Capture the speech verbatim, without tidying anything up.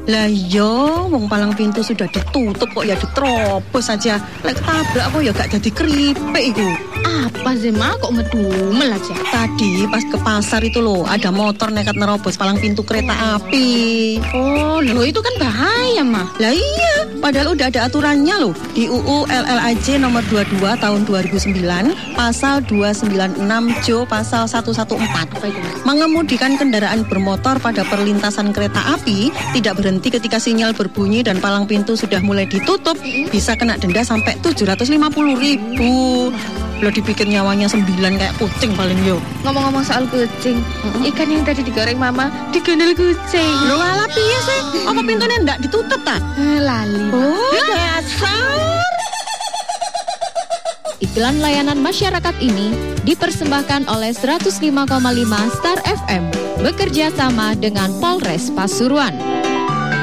Lah yo, wong palang pintu sudah ditutup kok ya diterobos saja. Lek tabrak kok ya gak jadi keripik iku. Apa sih Ma kok ngedumel aja? Tadi pas ke pasar itu loh, ada motor nekat nerobos palang pintu kereta api. Oh, loh itu kan bahaya Ma. Lah iya, padahal udah ada aturannya loh. Di U U L L A J nomor dua puluh dua tahun dua ribu sembilan, pasal dua sembilan enam Jo pasal seratus empat belas. Mengemudikan kendaraan bermotor pada perlintasan kereta api tidak berhenti ketika sinyal berbunyi dan palang pintu sudah mulai ditutup, bisa kena denda sampai tujuh ratus lima puluh ribu. Lo dipikir nyawanya sembilan kayak kucing paling yo. Ngomong-ngomong soal kucing, mm-hmm. ikan yang tadi digoreng Mama digondol kucing. Lo ala piye sih? Apa pintunya ndak ditutup ta? Eh, lali. Oh, dasar. Iklan layanan masyarakat ini dipersembahkan oleh seratus lima koma lima Star F M bekerja sama dengan Polres Pasuruan.